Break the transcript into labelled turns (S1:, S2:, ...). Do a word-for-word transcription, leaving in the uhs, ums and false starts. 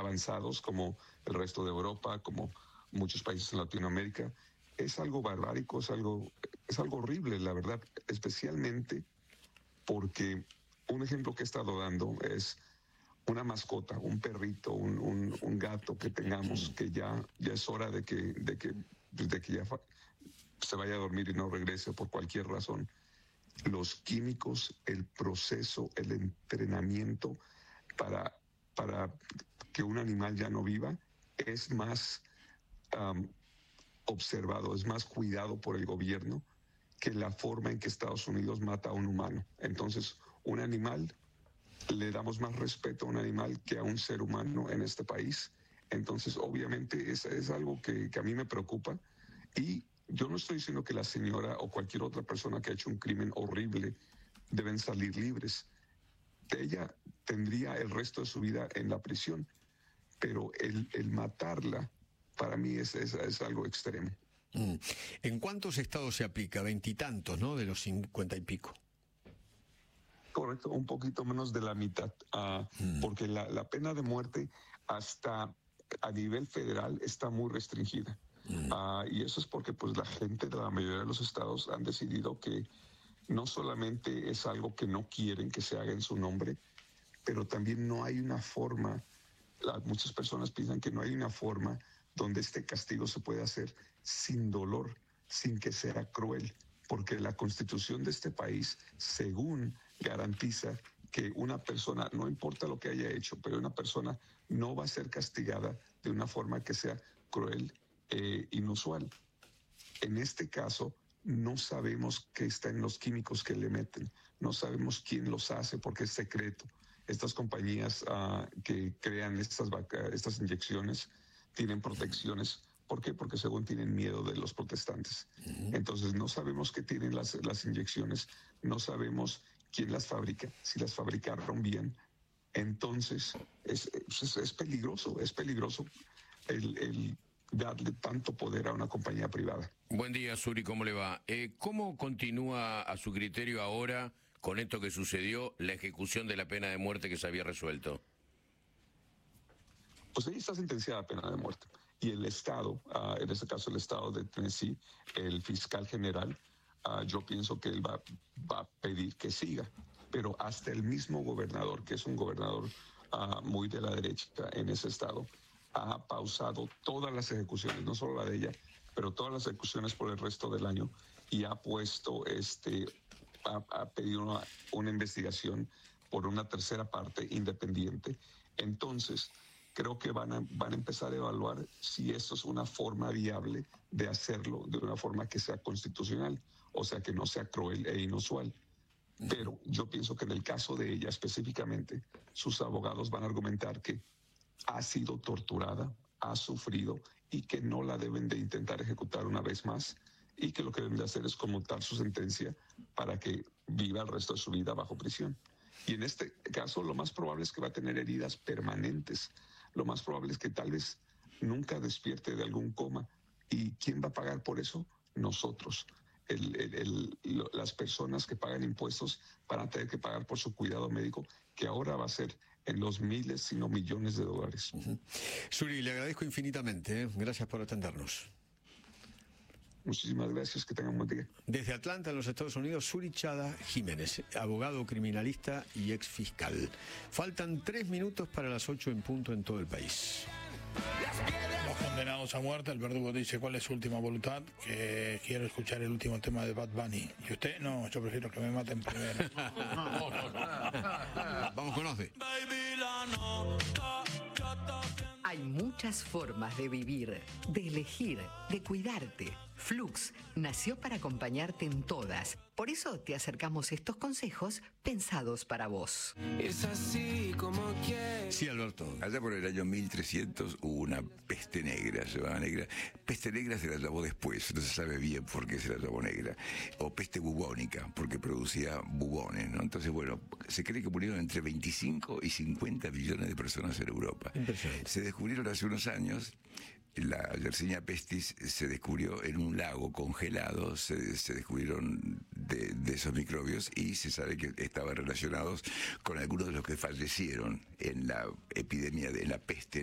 S1: avanzados como el resto de Europa, como muchos países en Latinoamérica. Es algo barbárico, es algo, es algo horrible, la verdad, especialmente porque un ejemplo que he estado dando es una mascota, un perrito, un, un, un gato que tengamos, que ya, ya es hora de que, de que, de que ya se vaya a dormir y no regrese por cualquier razón. Los químicos, el proceso, el entrenamiento para, para que un animal ya no viva es más um, observado, es más cuidado por el gobierno que la forma en que Estados Unidos mata a un humano. Entonces, un animal, le damos más respeto a un animal que a un ser humano en este país. Entonces, obviamente, es, es algo que, que a mí me preocupa. Y yo no estoy diciendo que la señora o cualquier otra persona que ha hecho un crimen horrible deben salir libres. Ella tendría el resto de su vida en la prisión, pero el, el matarla, para mí, es, es, es algo extremo.
S2: Mm. ¿En cuántos estados se aplica? Veintitantos, ¿no? De los cincuenta y pico.
S1: Correcto, un poquito menos de la mitad, uh, mm. porque la, la pena de muerte hasta a nivel federal está muy restringida. Mm. Uh, y eso es porque pues la gente de la mayoría de los estados han decidido que no solamente es algo que no quieren que se haga en su nombre, pero también no hay una forma, uh, muchas personas piensan que no hay una forma donde este castigo se puede hacer sin dolor, sin que sea cruel, porque la Constitución de este país, según garantiza que una persona, no importa lo que haya hecho, pero una persona no va a ser castigada de una forma que sea cruel e inusual. En este caso, no sabemos qué está en los químicos que le meten, no sabemos quién los hace porque es secreto. Estas compañías uh, que crean estas, estas inyecciones tienen protecciones. ¿Por qué? Porque según tienen miedo de los protestantes. Uh-huh. Entonces no sabemos qué tienen las, las inyecciones, no sabemos quién las fabrica, si las fabricaron bien. Entonces es, es, es peligroso, es peligroso el, el darle tanto poder a una compañía privada.
S3: Buen día, Suri, ¿cómo le va? Eh, ¿Cómo continúa a su criterio ahora, con esto que sucedió, la ejecución de la pena de muerte que se había resuelto?
S1: Pues ella está sentenciada a pena de muerte. Y el Estado, uh, en este caso el Estado de Tennessee, el fiscal general, uh, yo pienso que él va, va a pedir que siga. Pero hasta el mismo gobernador, que es un gobernador uh, muy de la derecha en ese estado, ha pausado todas las ejecuciones, no solo la de ella, pero todas las ejecuciones por el resto del año, y ha puesto, este, ha, ha pedido una, una investigación por una tercera parte independiente. Entonces, creo que van a, van a empezar a evaluar si esto es una forma viable de hacerlo, de una forma que sea constitucional, o sea, que no sea cruel e inusual. Pero yo pienso que en el caso de ella específicamente, sus abogados van a argumentar que ha sido torturada, ha sufrido y que no la deben de intentar ejecutar una vez más, y que lo que deben de hacer es conmutar su sentencia para que viva el resto de su vida bajo prisión. Y en este caso lo más probable es que va a tener heridas permanentes. Lo más probable es que tal vez nunca despierte de algún coma. ¿Y quién va a pagar por eso? Nosotros. El, el, el, lo, las personas que pagan impuestos van a tener que pagar por su cuidado médico, que ahora va a ser en los miles, sino millones de dólares.
S2: Uh-huh. Suri, le agradezco infinitamente, ¿eh? Gracias por atendernos.
S1: Muchísimas gracias, que tengan un buen día.
S2: Desde Atlanta, en los Estados Unidos, Suri Chada Jiménez, abogado criminalista y ex fiscal. Faltan tres minutos para las ocho en punto en todo el país.
S4: Los condenados a muerte, el verdugo dice cuál es su última voluntad, que quiero escuchar el último tema de Bad Bunny. ¿Y usted? No, yo prefiero que me maten primero.
S2: No, no, no. Vamos con Osde.
S5: Hay muchas formas de vivir, de elegir, de cuidarte. Flux nació para acompañarte en todas. Por eso te acercamos estos consejos pensados para vos.
S6: Es así como quieres.
S2: Sí, Alberto.
S7: Allá por el año mil trescientos hubo una peste negra, se llamaba negra. Peste negra se la llamó después, no se sabe bien por qué se la llamó negra. O peste bubónica, porque producía bubones, ¿no? Entonces, bueno, se cree que murieron entre veinticinco y cincuenta millones de personas en Europa.
S2: Impresionante.
S7: Se descubrieron hace unos años, la Yersinia pestis se descubrió en un lago congelado, se, se descubrieron de, de esos microbios, y se sabe que estaban relacionados con algunos de los que fallecieron en la epidemia de la peste